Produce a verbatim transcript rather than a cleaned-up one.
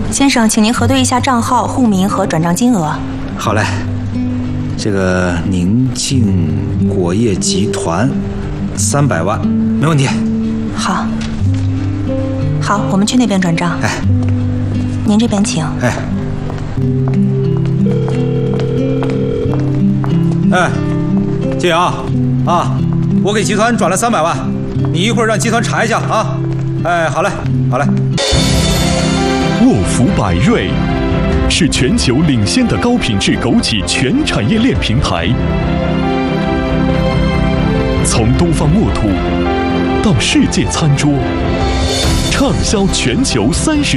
先生，请您核对一下账号、户名和转账金额。 好嘞，这个宁静果业集团三百万，没问题。 好，好，我们去那边转账。 哎， 您这边请。 哎，哎，静阳啊，我给集团转了三百万，你一会儿让集团查一下啊。哎，好嘞，好嘞。 沃福百瑞是全球领先的高品质枸杞全产业链平台，从东方沃土到世界餐桌，畅销全球三十。